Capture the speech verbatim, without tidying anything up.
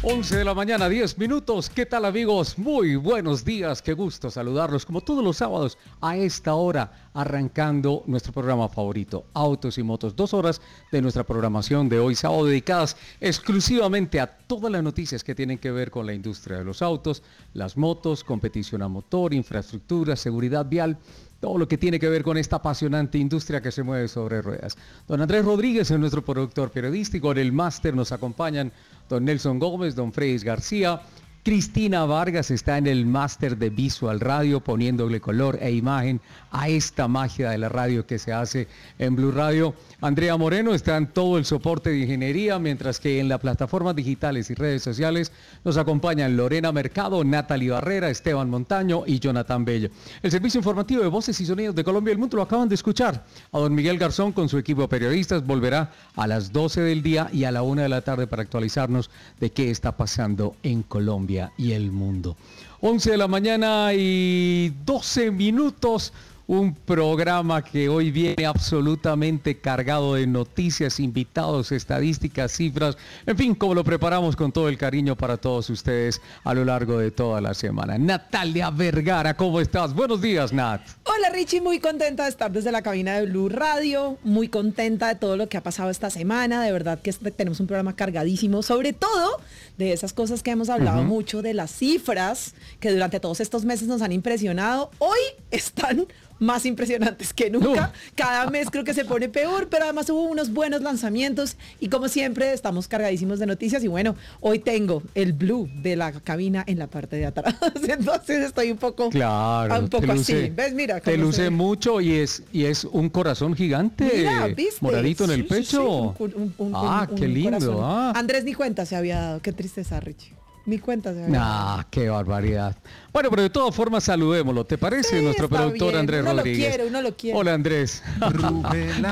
once de la mañana, diez minutos. ¿Qué tal, amigos? Muy buenos días. Qué gusto saludarlos como todos los sábados a esta hora, arrancando nuestro programa favorito, Autos y Motos. Dos horas de nuestra programación de hoy sábado dedicadas exclusivamente a todas las noticias que tienen que ver con la industria de los autos, las motos, competición a motor, infraestructura, seguridad vial, todo lo que tiene que ver con esta apasionante industria que se mueve sobre ruedas. Don Andrés Rodríguez es nuestro productor periodístico. En el máster nos acompañan don Nelson Gómez, don Fredis García. Cristina Vargas está en el máster de Visual Radio, poniéndole color e imagen a esta magia de la radio que se hace en Blue Radio. Andrea Moreno está en todo el soporte de ingeniería, mientras que en las plataformas digitales y redes sociales nos acompañan Lorena Mercado, Natalie Barrera, Esteban Montaño y Jonathan Bello. El servicio informativo de Voces y Sonidos de Colombia y el Mundo lo acaban de escuchar. A don Miguel Garzón con su equipo de periodistas volverá a las doce del día y a la una de la tarde para actualizarnos de qué está pasando en Colombia y el mundo. once de la mañana y doce minutos. Un programa que hoy viene absolutamente cargado de noticias, invitados, estadísticas, cifras, en fin, como lo preparamos con todo el cariño para todos ustedes a lo largo de toda la semana. Natalia Vergara, ¿cómo estás? Buenos días, Nat. Hola, Richie, muy contenta de estar desde la cabina de Blue Radio, muy contenta de todo lo que ha pasado esta semana, de verdad que tenemos un programa cargadísimo, sobre todo de esas cosas que hemos hablado uh-huh. mucho, de las cifras que durante todos estos meses nos han impresionado. Hoy están más impresionantes que nunca. Uh. Cada mes creo que se pone peor, pero además hubo unos buenos lanzamientos y como siempre estamos cargadísimos de noticias y bueno, hoy tengo el Blue de la cabina en la parte de atrás, entonces estoy un poco, claro, un poco luce, así. ¿Ves? Mira, te luce mucho y es y es un corazón gigante, mira, ¿viste? Moradito en el sí, pecho. Sí, sí. Un, un, un, ah, un, qué un lindo. Ah. Andrés ni cuenta se había dado, qué tristeza, Richie. Ni cuenta se había dado. Ah, qué barbaridad. Bueno, pero de todas formas saludémoslo, ¿te parece? Sí, nuestro productor bien. Andrés uno Rodríguez. Lo quiere, uno lo quiere. Hola, Andrés.